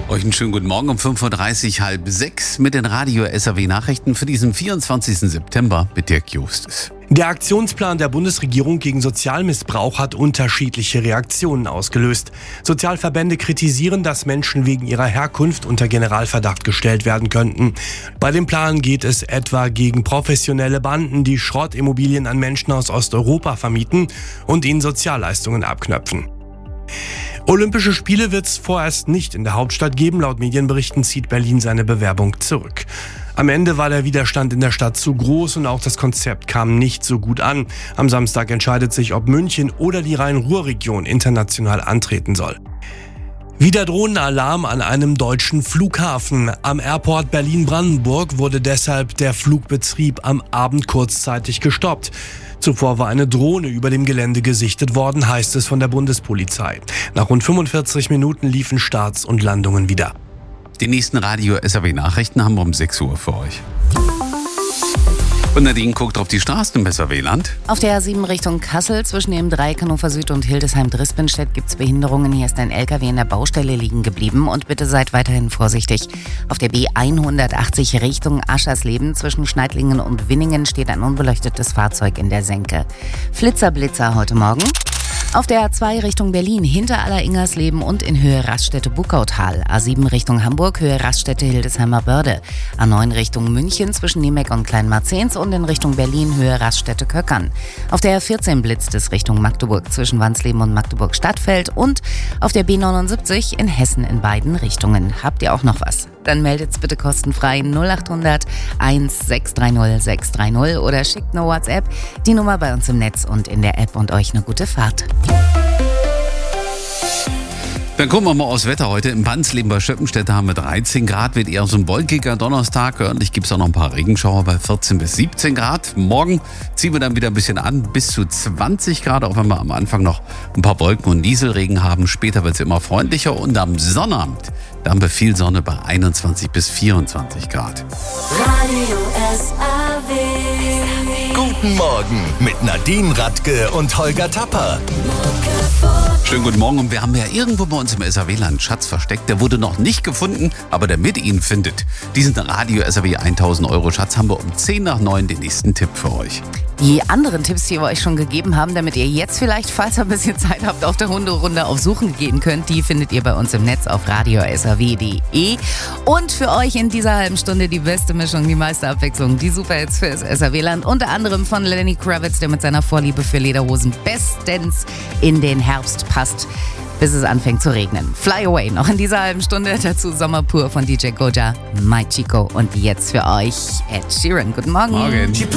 Euch einen schönen guten Morgen um 5.30 Uhr, halb 6 mit den Radio-SAW-Nachrichten für diesen 24. September mit Dirk Justus. Der Aktionsplan der Bundesregierung gegen Sozialmissbrauch hat unterschiedliche Reaktionen ausgelöst. Sozialverbände kritisieren, dass Menschen wegen ihrer Herkunft unter Generalverdacht gestellt werden könnten. Bei dem Plan geht es etwa gegen professionelle Banden, die Schrottimmobilien an Menschen aus Osteuropa vermieten und ihnen Sozialleistungen abknöpfen. Olympische Spiele wird es vorerst nicht in der Hauptstadt geben. Laut Medienberichten zieht Berlin seine Bewerbung zurück. Am Ende war der Widerstand in der Stadt zu groß und auch das Konzept kam nicht so gut an. Am Samstag entscheidet sich, ob München oder die Rhein-Ruhr-Region international antreten soll. Wieder Drohnenalarm an einem deutschen Flughafen. Am Airport Berlin-Brandenburg wurde deshalb der Flugbetrieb am Abend kurzzeitig gestoppt. Zuvor war eine Drohne über dem Gelände gesichtet worden, heißt es von der Bundespolizei. Nach rund 45 Minuten liefen Starts und Landungen wieder. Die nächsten Radio-SAW-Nachrichten haben wir um 6 Uhr für euch. Und Nadine guckt auf die Straßen im SAW-Land. Auf der A7 Richtung Kassel zwischen dem Dreieck Hannover Süd und Hildesheim-Drispenstedt gibt es Behinderungen. Hier ist ein LKW in der Baustelle liegen geblieben und bitte seid weiterhin vorsichtig. Auf der B180 Richtung Aschersleben zwischen Schneidlingen und Winningen steht ein unbeleuchtetes Fahrzeug in der Senke. Flitzer heute Morgen. Auf der A2 Richtung Berlin, hinter Aller-Ingersleben und in Höhe Raststätte-Buckautal. A7 Richtung Hamburg, Höhe Raststätte-Hildesheimer Börde. A9 Richtung München zwischen Niemeck und Kleinmarzens und in Richtung Berlin, Höhe Raststätte-Köckern. Auf der A14 blitzt es Richtung Magdeburg zwischen Wansleben und Magdeburg-Stadtfeld und auf der B79 in Hessen in beiden Richtungen. Habt ihr auch noch was? Dann meldet's bitte kostenfrei 0800 1630 630 oder schickt eine WhatsApp, die Nummer bei uns im Netz und in der App und euch eine gute Fahrt. Dann gucken wir mal aufs Wetter heute. Im Wansleben bei Schöppenstedt haben wir 13 Grad, wird eher so ein wolkiger Donnerstag. Örtlich gibt es auch noch ein paar Regenschauer bei 14 bis 17 Grad. Morgen ziehen wir dann wieder ein bisschen an, bis zu 20 Grad, auch wenn wir am Anfang noch ein paar Wolken und Nieselregen haben. Später wird es immer freundlicher und am Sonnabend, da haben wir viel Sonne bei 21 bis 24 Grad. Radio SAW. Guten Morgen mit Nadine Radke und Holger Tapper. Schönen guten Morgen und wir haben ja irgendwo bei uns im SAW-Land Schatz versteckt. Der wurde noch nicht gefunden, aber der mit Ihnen findet. Diesen Radio-SAW 1000 Euro Schatz haben wir um 10 nach 9 den nächsten Tipp für euch. Die anderen Tipps, die wir euch schon gegeben haben, damit ihr jetzt vielleicht, falls ihr ein bisschen Zeit habt, auf der Hunderunde auf Suchen gehen könnt, die findet ihr bei uns im Netz auf radio-saw.de. Und für euch in dieser halben Stunde die beste Mischung, die meiste Abwechslung, die Superhits fürs SAW-Land. Unter anderem von Lenny Kravitz, der mit seiner Vorliebe für Lederhosen bestens in den Herbst passt, bis es anfängt zu regnen. Fly Away noch in dieser halben Stunde, dazu Sommer pur von DJ Goja, My Chico und jetzt für euch Ed Sheeran. Guten Morgen. Morgen.